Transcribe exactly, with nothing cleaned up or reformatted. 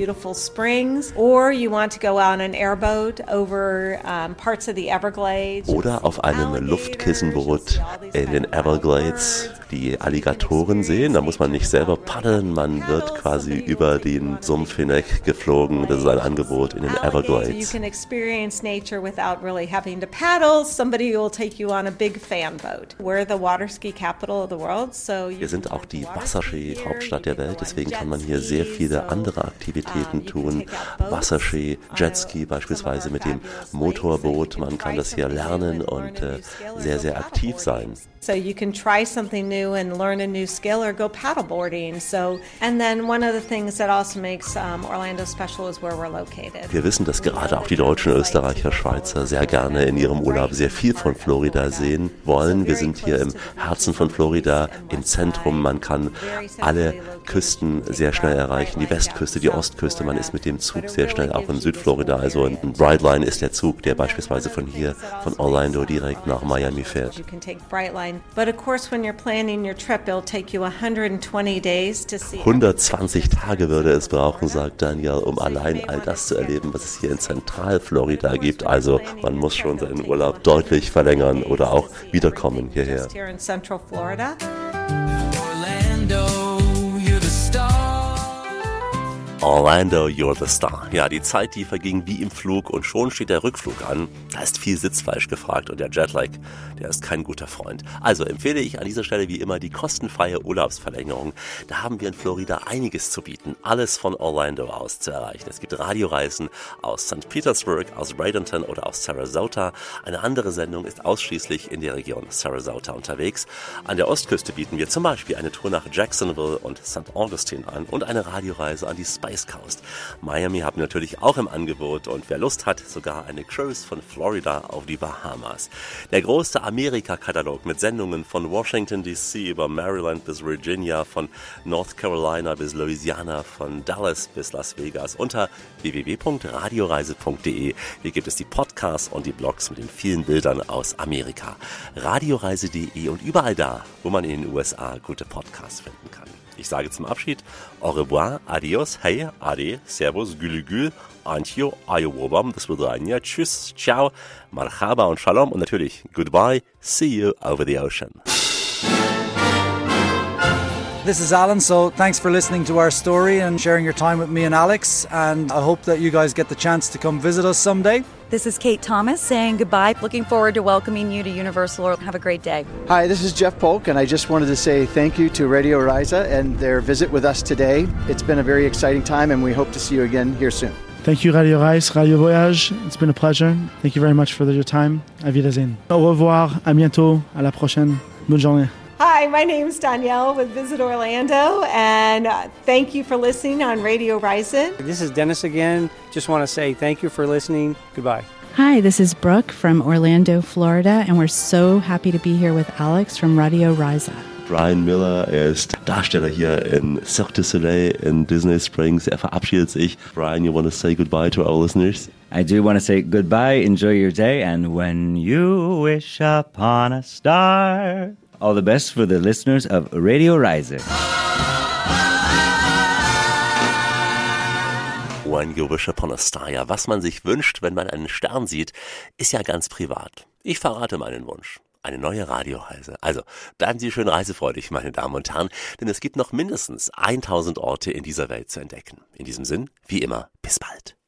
beautiful springs, or you want to go out on an airboat over um, parts of the Everglades. Oder auf einem Luftkissenboot in den Everglades die Alligatoren sehen. Da muss man nicht selber paddeln, man wird quasi über den Sumpf hinweg geflogen. Das ist ein Angebot in den Everglades. You can experience nature without really having to paddle. Somebody will take you on a big fan boat. We're the water ski capital of the world, so wir sind auch die Wasserski-Hauptstadt der Welt, deswegen kann man hier sehr viele andere Aktivitäten tun. Wasserski, Jetski beispielsweise mit dem Motorboot. Man kann das hier lernen und äh, sehr, sehr aktiv sein. So you can try something new and learn a new skill or go paddleboarding. So, and then one of the things that also makes um, Orlando special is where we're located. Wir wissen, dass gerade auch die Deutschen, Österreicher, Schweizer sehr gerne in ihrem Urlaub sehr viel von Florida sehen wollen. Wir sind hier im Herzen von Florida, im Zentrum. Man kann alle Küsten sehr schnell erreichen. Die Westküste, die Ostküste. Man ist mit dem Zug sehr schnell auch in Südflorida. Also ein Brightline ist der Zug, der beispielsweise von hier, von Orlando direkt nach Miami fährt. You can take Brightline. But of course, when you're planning your trip, it'll take you one hundred twenty days to see. hundertzwanzig Tage würde es brauchen, sagt Daniel, um allein all das zu erleben, was es hier in Zentralflorida gibt. Also man muss schon seinen Urlaub deutlich verlängern oder auch wiederkommen hierher. Here in Central Florida. Orlando, you're the star. Orlando, you're the star. Ja, die Zeit, die verging wie im Flug und schon steht der Rückflug an. Da ist viel Sitzfleisch gefragt und der Jetlag, der ist kein guter Freund. Also empfehle ich an dieser Stelle wie immer die kostenfreie Urlaubsverlängerung. Da haben wir in Florida einiges zu bieten, alles von Orlando aus zu erreichen. Es gibt Radioreisen aus Sankt Petersburg, aus Bradenton oder aus Sarasota. Eine andere Sendung ist ausschließlich in der Region Sarasota unterwegs. An der Ostküste bieten wir zum Beispiel eine Tour nach Jacksonville und Sankt Augustine an und eine Radioreise an die Spice Coast. Miami haben wir natürlich auch im Angebot und wer Lust hat, sogar eine Cruise von Florida auf die Bahamas. Der große Amerika-Katalog mit Sendungen von Washington D C über Maryland bis Virginia, von North Carolina bis Louisiana, von Dallas bis Las Vegas unter w w w punkt radioreise punkt d e. Hier gibt es die Podcasts und die Blogs mit den vielen Bildern aus Amerika. radioreise punkt d e und überall da, wo man in den U S A gute Podcasts finden kann. Ich sage zum Abschied au revoir, adios, hey, ade, servus, gülü gül, antio, ayowobam, das Vidania, tschüss, ciao, marhaba und shalom und natürlich goodbye, see you over the ocean. This is Alan, so thanks for listening to our story and sharing your time with me and Alex, and I hope that you guys get the chance to come visit us someday. This is Kate Thomas saying goodbye. Looking forward to welcoming you to Universal. Have a great day. Hi, this is Jeff Polk, and I just wanted to say thank you to Radio Risa and their visit with us today. It's been a very exciting time, and we hope to see you again here soon. Thank you, Radio Reise, Radio Voyage. It's been a pleasure. Thank you very much for your time. Auf Wiedersehen. Au revoir, à bientôt, à la prochaine. Bonne journée. Hi, my name's Danielle with Visit Orlando, and uh, thank you for listening on Radio Risa. This is Dennis again. Just want to say thank you for listening. Goodbye. Hi, this is Brooke from Orlando, Florida, and we're so happy to be here with Alex from Radio Risa. Brian Miller, er ist Darsteller hier in Cirque du Soleil in Disney Springs. Er verabschiedet sich. Brian, you want to say goodbye to our listeners? I do want to say goodbye, enjoy your day, and when you wish upon a star... All the best for the listeners of Radio Risa. When you wish upon a star. Ja, was man sich wünscht, wenn man einen Stern sieht, ist ja ganz privat. Ich verrate meinen Wunsch. Eine neue Radioreise. Also bleiben Sie schön reisefreudig, meine Damen und Herren, denn es gibt noch mindestens tausend Orte in dieser Welt zu entdecken. In diesem Sinn, wie immer, bis bald.